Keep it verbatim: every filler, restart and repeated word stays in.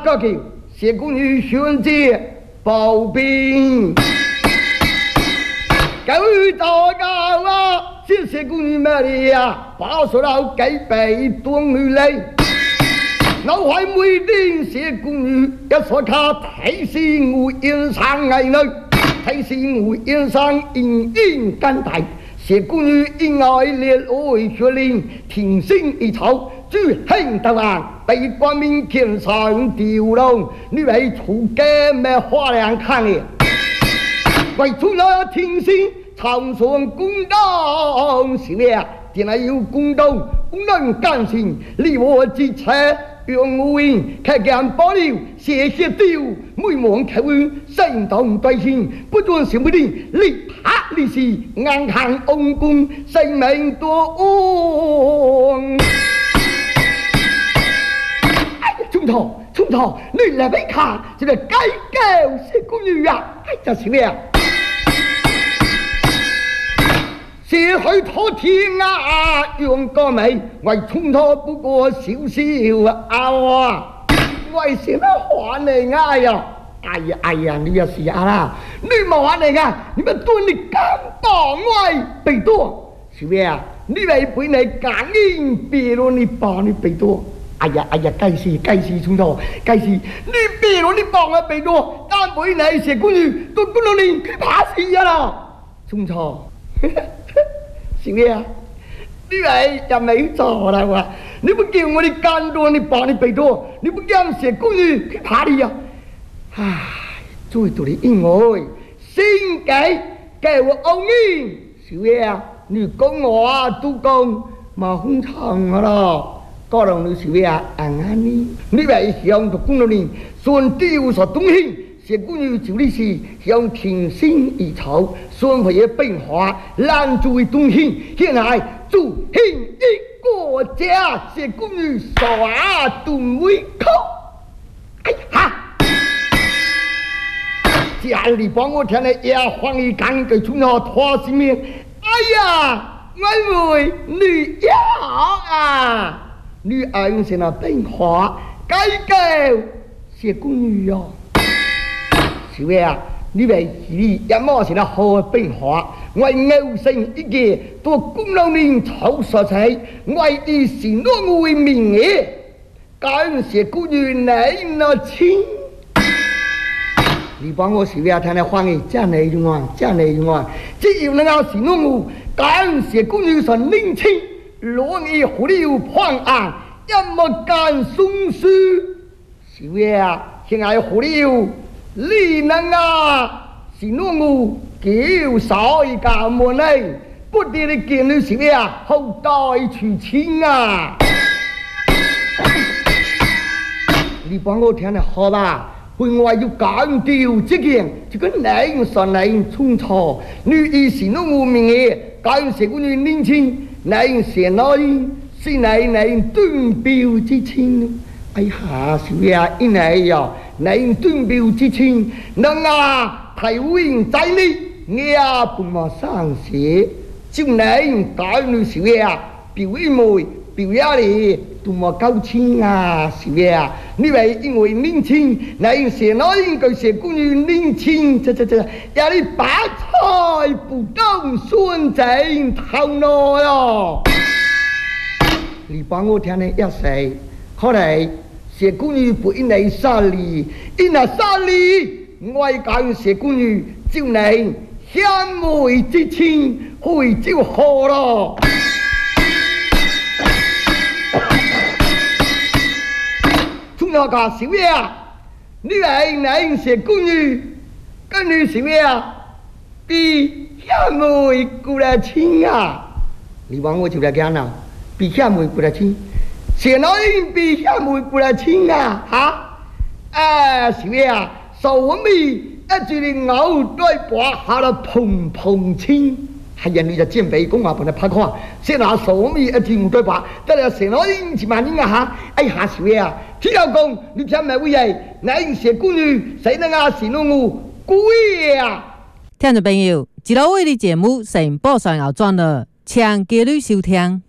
早叫谢公女选择保兵。各位大家啊，谢谢公女们的呀，把所有给备东女来。老怀每定谢公女一所卡提示我因上爱女，提示我因上隐隐感戴。谢公女因爱烈爱血淋，挺身一朝，举恨得王，被光明天上丢龙，你为出家没花两看的，为出了挺身长顺公道，是了，点来有公道，不能甘心，离我之车。用无影，开眼保留，谢谢丢，每望开运，心动对心，不准想不定，立他立是硬汉翁公，性命多旺。哎呀，中头中头，你来别看，这个该狗是公女啊，哎，就是了。谢去托天啊，用个美为冲托不过少少啊！为什么还你啊呀？哎呀哎呀，你也是啊啦！你冇还你啊？你们对你敢帮我被多？是不是？你为俾你感应，别让你帮你被多。哎呀哎呀，该是该是冲托，该是你别让你帮我被多，但俾你谢公女都公到你去怕死啊啦！冲托。是不是啊？你来也没做啦哇！你不叫我的干多，你把你背多，你不叫写公寓去怕你呀？唉，最多的因为性格给我欧你，是不是啊？你讲我都讲嘛红长啊咯，个人你是不是啊？安安你，你来想就讲到你，算丢所东西。谢公女就的是向天心一朝，双回的变化，拦住的东西，现在助兴一国家，谢公女耍顿胃口。哎呀！家里帮我听了也黄一干给从那拖西面。哎呀，妹妹你要啊，你按是那变化，该够谢公女哟。是不是啊？你为你也冇是那好变化，我偶生一个都公老年丑所在，我以是我为名嘅，感谢古人来那亲。你帮我是不是听来欢喜这样内容啊？这样内容啊！只要能够是我感谢古人所年轻，罗伊狐狸有判案，也冇干松书，是不是啊？现在狐狸有。你能啊，是我叫少一个门嘞，不得你见你是咩啊？后代娶亲啊！你帮我听得好吧？本来要讲掉这件，这个男上来冲错，女意是我名嘅，讲是个女年轻，男是哪人？是男男对标之亲。哎呀，是咩啊？因为呀。能对标之亲，能啊提问在你，你啊不嘛上学，就能教你是咩啊？表一妹表一哩，都嘛高清啊，是咩啊？你为因为年轻，能学哪应该学关于年轻，这这这，呀你把菜不动孙子头脑哟！你帮我听你一世，可能。谢公女不因来杀你，因来杀你，我讲谢公女就能相妹之亲，会就好了。从那个小爷啊，你来来谢公女，跟你小爷啊，比相妹过来亲啊！你帮我就来讲了，比相妹过来亲。现在比下妹过来亲啊！哈，哎，是咩啊？手尾一句的牛对把下了碰碰亲，系人哋就尖鼻公话帮你拍看，先拿手尾一句唔对把，得了成日应前万应啊哈！哎下是咩啊？天后公，你听咩位嘢？乃是姑女，谁能啊？是侬我鬼啊！ 听众朋友，一路为的节目成播上后转了，请继续收听。